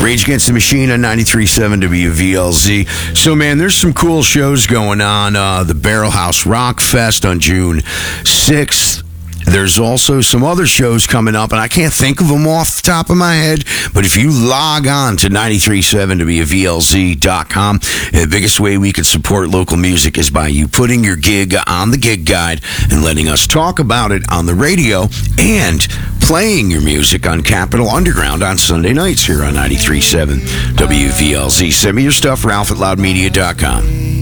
Rage Against the Machine on 93.7 WVLZ. So, man, there's some cool shows going on. The Barrel House Rock Fest on June 6th. There's also some other shows coming up, and I can't think of them off the top of my head, but if you log on to 937WVLZ.com, the biggest way we could support local music is by you putting your gig on the gig guide and letting us talk about it on the radio and playing your music on Capitol Underground on Sunday nights here on 93.7 WVLZ. Send me your stuff, Ralph at loudmedia.com.